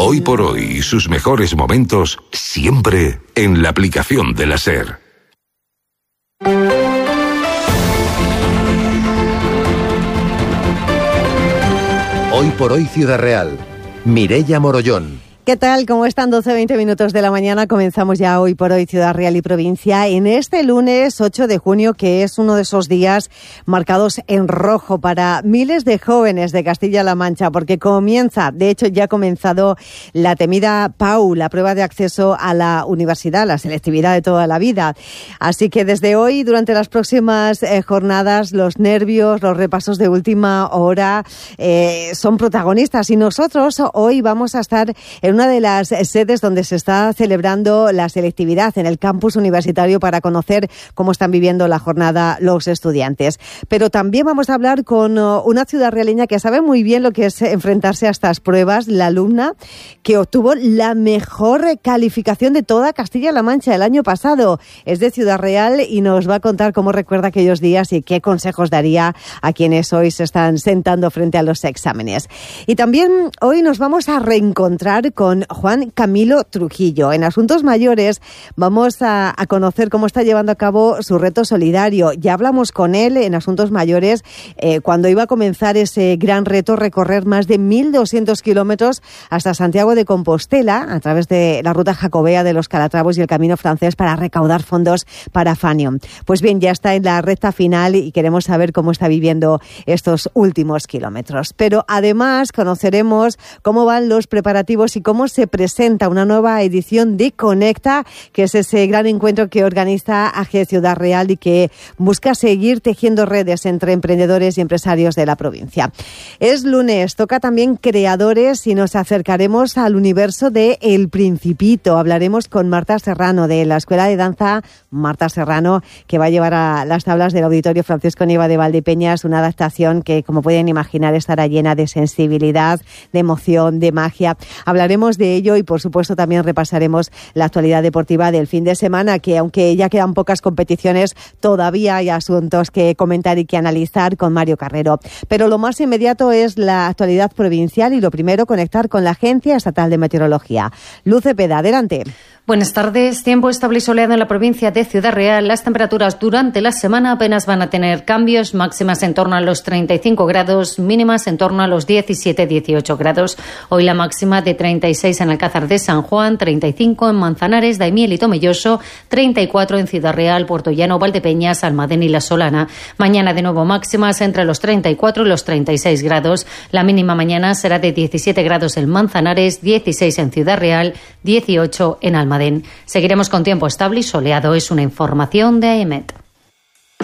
Hoy por hoy y sus mejores momentos siempre en la aplicación de la SER. Hoy por hoy Ciudad Real. Mireia Morollón. ¿Qué tal? ¿Cómo están? 12:20 minutos de la mañana. Comenzamos ya Hoy por Hoy Ciudad Real y Provincia en este lunes 8 de junio, que es uno de esos días marcados en rojo para miles de jóvenes de Castilla-La Mancha, porque comienza, de hecho ya ha comenzado la temida PAU, la prueba de acceso a la universidad, la selectividad de toda la vida. Así que desde hoy, durante las próximas jornadas, los nervios, los repasos de última hora son protagonistas, y nosotros hoy vamos a estar en una de las sedes donde se está celebrando la selectividad, en el campus universitario, para conocer cómo están viviendo la jornada los estudiantes. Pero también vamos a hablar con una ciudadrealeña que sabe muy bien lo que es enfrentarse a estas pruebas, la alumna que obtuvo la mejor calificación de toda Castilla-La Mancha el año pasado. Es de Ciudad Real y nos va a contar cómo recuerda aquellos días y qué consejos daría a quienes hoy se están sentando frente a los exámenes. Y también hoy nos vamos a reencontrar con Juan Camilo Trujillo. En Asuntos Mayores vamos a conocer cómo está llevando a cabo su reto solidario. Ya hablamos con él en Asuntos Mayores cuando iba a comenzar ese gran reto, recorrer más de 1.200 kilómetros hasta Santiago de Compostela a través de la ruta jacobea de los Calatravos y el Camino Francés para recaudar fondos para Fanion. Pues bien, ya está en la recta final y queremos saber cómo está viviendo estos últimos kilómetros. Pero además conoceremos cómo van los preparativos y cómo se presenta una nueva edición de Conecta, que es ese gran encuentro que organiza AG Ciudad Real y que busca seguir tejiendo redes entre emprendedores y empresarios de la provincia. Es lunes, toca también creadores y nos acercaremos al universo de El Principito. Hablaremos con Marta Serrano de la Escuela de Danza Marta Serrano, que va a llevar a las tablas del Auditorio Francisco Nieva de Valdepeñas una adaptación que, como pueden imaginar, estará llena de sensibilidad, de emoción, de magia. Hablaremos de ello y, por supuesto, también repasaremos la actualidad deportiva del fin de semana, que aunque ya quedan pocas competiciones, todavía hay asuntos que comentar y que analizar con Mario Carrero. Pero lo más inmediato es la actualidad provincial y lo primero, conectar con la Agencia Estatal de Meteorología. Luz Cepeda, adelante. Buenas tardes. Tiempo estable y soleado en la provincia de Ciudad Real. Las temperaturas durante la semana apenas van a tener cambios, máximas en torno a los 35 grados, mínimas en torno a los 17-18 grados. Hoy la máxima de 36 en Alcázar de San Juan, 35 en Manzanares, Daimiel y Tomelloso, 34 en Ciudad Real, Puerto Llano, Valdepeñas, Almadén y La Solana. Mañana de nuevo máximas entre los 34 y los 36 grados. La mínima mañana será de 17 grados en Manzanares, 16 en Ciudad Real, 18 en Almadén. Seguiremos con tiempo estable y soleado. Es una información de AEMET.